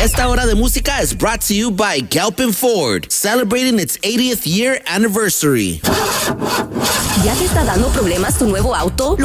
Esta hora de música is brought to you by Galpin Ford, celebrating its 80th year anniversary. ¿Ya te está dando problemas tu nuevo auto?